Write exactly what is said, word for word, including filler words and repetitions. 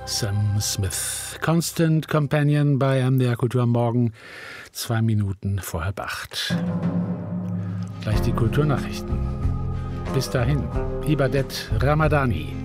Sam Smith. Constant Companion bei M D R Kultur am Morgen, zwei Minuten vor halb acht. Gleich die Kulturnachrichten. Bis dahin, Ibadet Ramadani.